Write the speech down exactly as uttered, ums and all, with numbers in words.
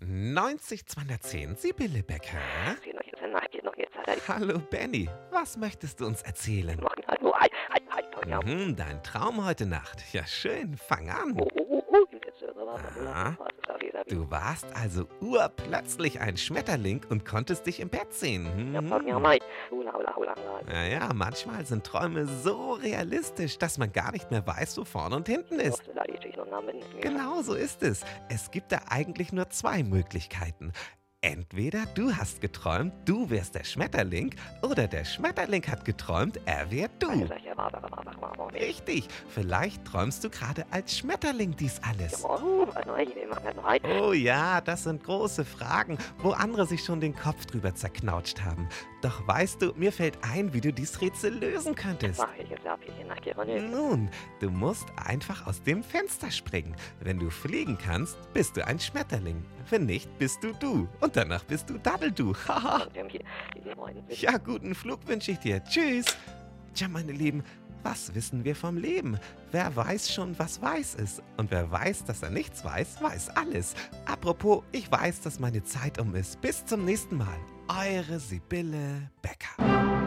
neunzig zweihundertzehn, Sibylle Becker. Hier noch jetzt, nach hier noch jetzt. Hat er Hallo Benny, was möchtest du uns erzählen? noch halt nur ein, ein, ein, ja. Mhm, dein Traum heute Nacht. Ja schön, fang an. Oh, oh, oh, oh. Jetzt, äh, Aha. was ist das hier? Du warst also urplötzlich ein Schmetterling und konntest dich im Bett sehen. Ja, Hm. pack mir mal. Hula, hula, hula, hula. Ja, ja, manchmal sind Träume so realistisch, dass man gar nicht mehr weiß, wo vorne und hinten ist. Da liegt ich noch Namen. Genau so ist es. Es gibt da eigentlich nur zwei Möglichkeiten. Entweder du hast geträumt, du wärst der Schmetterling, oder der Schmetterling hat geträumt, er wär du. Richtig, vielleicht träumst du gerade als Schmetterling dies alles. Oh, also ich nehme mal noch ein. Oh ja, das sind große Fragen, wo andere sich schon den Kopf drüber zerknautscht haben. Doch weißt du, mir fällt ein, wie du dies Rätsel lösen könntest. Mach ich jetzt ab hier nach Geronimo. Nun, du musst einfach aus dem Fenster springen. Wenn du fliegen kannst, bist du ein Schmetterling. Wenn nicht, bist du du. Und danach bist du Daddeldu. Haha. Wir haben hier diese neuen Witze. Ja, guten Flug wünsche ich dir. Tschüss. Tja, meine Lieben, was wissen wir vom Leben? Wer weiß schon, was weiß ist? Und wer weiß, dass er nichts weiß, weiß alles. Apropos, ich weiß, dass meine Zeit um ist. Bis zum nächsten Mal. Eure Sibylle Becker.